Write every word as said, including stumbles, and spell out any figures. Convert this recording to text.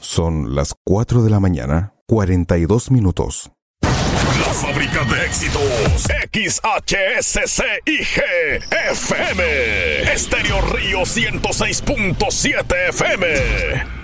Son las cuatro de la mañana, cuarenta y dos minutos. La fábrica de éxitos, X H S C I G F M, Estéreo Río ciento seis punto siete F M.